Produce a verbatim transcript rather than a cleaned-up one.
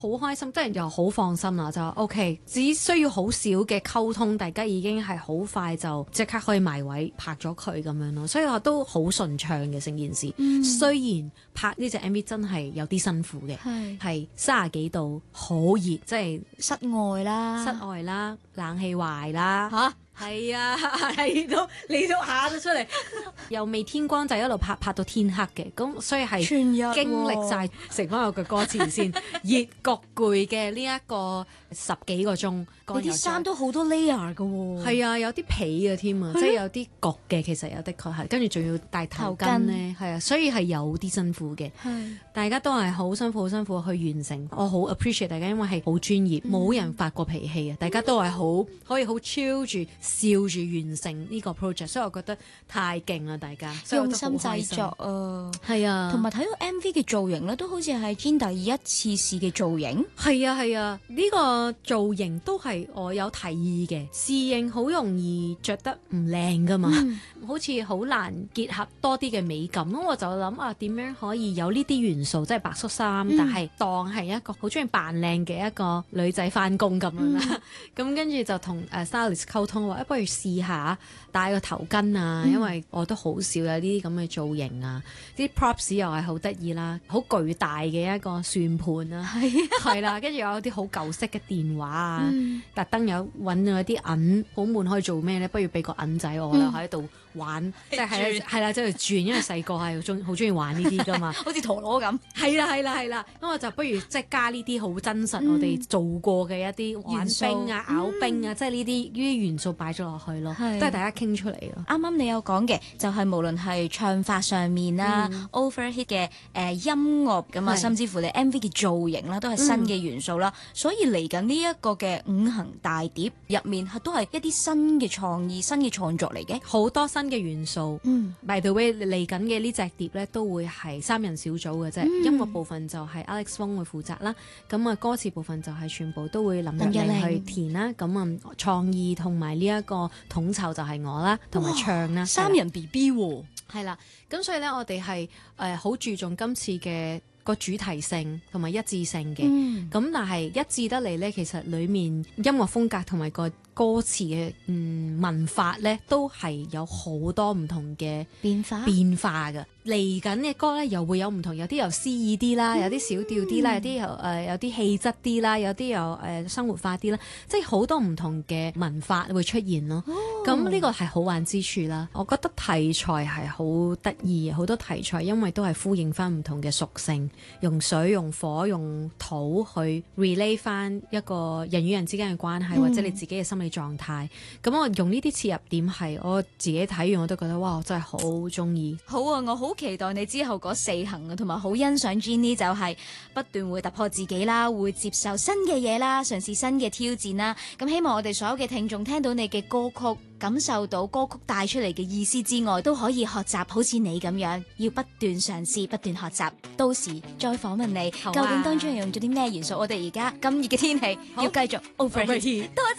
好開心，即係又好放心啦，就 OK，只需要好少嘅溝通，大家已經係好快就即刻可以埋位拍咗佢咁樣咯，所以我都好順暢嘅成件事。嗯、雖然拍呢隻 M V 真係有啲辛苦嘅，係三十幾度，好熱，即係室外啦， 室外啦，冷氣壞啦嚇。係啊，係都你都下咗出嚟，又未天光就一路拍拍到天黑嘅，咁所以係全日、哦、 經歷晒成翻我嘅歌詞先，熱焗攰嘅呢一個十幾個鐘。 你啲衫都好多 layer 㗎喎。 係啊，有啲皮嘅添啊，即係有啲焗嘅，其實有的確係，跟住仲要戴頭巾咧，係啊，所以係有啲辛苦嘅。係，大家都係好辛苦好辛苦去完成，我好 appreciate 大家，因為係好專業，冇、嗯、人發過脾氣啊，大家都係好可以好 chill 住笑住完成呢個 project， 所以我覺得太勁啦，大家用心製作啊， 係啊， 同埋睇到 M V 嘅造型咧，都好似係 Jean 第一次試嘅造型。 係啊係啊，呢、這個造型都係我有提議嘅，侍應好容易着得唔靚噶嘛，嗯、好似好難結合多啲嘅美感，咁我就諗啊，點樣可以有呢啲元素，即係白恤衫，嗯、但係當係一個好中意扮靚嘅一個女仔翻工咁樣啦。咁跟住就同誒 stylist 溝通話，不如試下戴個頭巾啊，嗯、因為我都好少有呢啲咁嘅造型啊，啲 props 又係好得意啦，好巨大嘅一個算盤啦，係啦，跟住有啲好舊式嘅電話啊，嗯、特登有揾咗啲銀，好悶可以做咩咧？不如俾個銀仔我啦，喺度、嗯、玩，即係係係啦，即係轉，因為細個係好中好中意玩呢啲噶嘛， 好似陀螺咁。 係啦係啦係啦，咁我就不如即係加呢啲好真實、嗯、我哋做過嘅一啲玩冰啊、咬冰啊，嗯、即係呢啲呢啲元素擺咗落去咯，是都係大家傾出嚟咯。 啱啱你有講嘅就係、是、無論係唱法上面啦、嗯、overheat 嘅誒、呃、音樂咁啊，是甚至乎你 M V 嘅造型啦，都係新嘅元素啦。嗯、所以嚟緊呢一個嘅五行大碟入面係都係一啲新嘅創意、新嘅創作嚟嘅， 好多新嘅元素。嗯，by the way 嚟緊嘅呢隻碟咧都會係三人小組嘅啫，嗯、音樂部分就係 Alex Wong 會負責啦，咁啊歌詞部分就係全部都會林若寧去填啦，咁啊創意同埋呢一個統籌就係我啦，同埋唱啦， 三人 B B 喎， 係啦，咁所以咧我哋係誒好注重今次嘅個主題性同埋一致性嘅，咁、嗯、但係一致得嚟咧，其實裡面音樂風格同埋個歌詞嘅嗯文法咧，都係有好多唔同嘅變化變化嘅。嚟緊嘅歌咧，又會有唔同，有啲又詩意啲啦，有啲小調啲啦，有啲又誒有啲氣質啲啦，有啲又誒生活化啲啦，即係好多唔同嘅文法會出現咯。咁呢、哦、個係好玩之處啦。我覺得題材係好得意，好多題材因為都係呼應翻唔同嘅屬性，用水、用火、用土去 relate 翻一個人與人之間嘅關係，嗯、或者你自己嘅心理狀態。咁我用呢啲切入點係我自己睇完我都覺得哇，我真係好中意。 好啊，我好期待你之後嗰四行啊，同埋好欣賞 Jean 就係不斷會突破自己啦，會接受新嘅嘢啦，嘗試新嘅挑戰啦。咁希望我哋所有嘅聽眾聽到你嘅歌曲，感受到歌曲帶出嚟嘅意思之外，都可以學習好似你咁樣，要不斷嘗試，不斷學習。到時再訪問你，啊、究竟當中係用咗啲咩元素？我哋而家咁熱嘅天氣，好要繼續 overheat。多謝。